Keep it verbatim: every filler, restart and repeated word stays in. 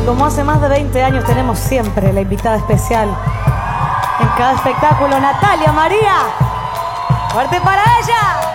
Como hace más de veinte años tenemos siempre la invitada especial en cada espectáculo, Natalia María. ¡Fuerte para ella!